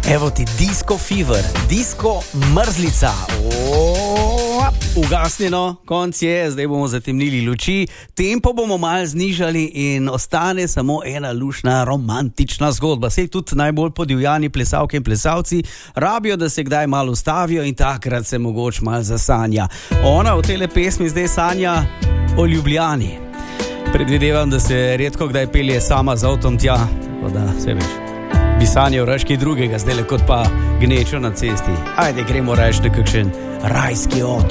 Evo ti Disco Fever, Disco mrzlica. Ugasnjeno, konc je, zdaj bomo zatemnili luči, tempo bomo malo znižali in ostane samo ena lušna romantična zgodba. Sej tudi najbolj podivjani plesavke in plesavci rabijo, da se kdaj malo ustavijo in takrat se mogoče malo zasanja. Ona v tele pesmi zdaj sanja o Ljubljani. Predvidevam, da se redko kdaj pelje sama z avtom tja, tako da se veš. Bi sanjal raš kaj drugega, zdaj le kot pa gnečo na cesti. Ajde, gremo raš na kakšen rajski otok.